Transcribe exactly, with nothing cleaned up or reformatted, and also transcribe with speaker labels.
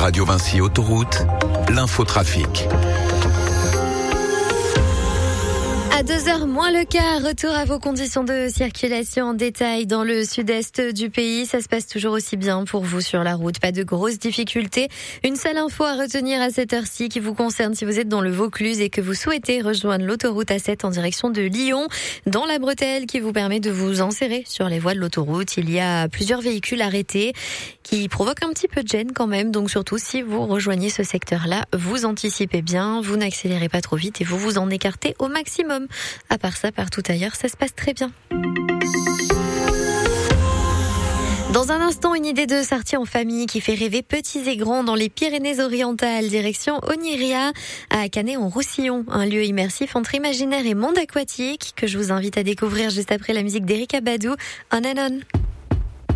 Speaker 1: Radio Vinci Autoroute, l'infotrafic.
Speaker 2: À deux heures moins le quart, retour à vos conditions de circulation en détail dans le sud-est du pays. Ça se passe toujours aussi bien pour vous sur la route. Pas de grosses difficultés. Une seule info à retenir à cette heure-ci qui vous concerne si vous êtes dans le Vaucluse et que vous souhaitez rejoindre l'autoroute A sept en direction de Lyon. Dans la bretelle qui vous permet de vous insérer sur les voies de l'autoroute, il y a plusieurs véhicules arrêtés qui provoquent un petit peu de gêne quand même. Donc surtout si vous rejoignez ce secteur-là, vous anticipez bien, vous n'accélérez pas trop vite et vous vous en écartez au maximum. À part ça, partout ailleurs, ça se passe très bien. Dans un instant, une idée de sortie en famille qui fait rêver petits et grands dans les Pyrénées-Orientales, direction Oniria, à Canet-en-Roussillon, un lieu immersif entre imaginaire et monde aquatique que je vous invite à découvrir juste après la musique d'Erykah Badu, On and On.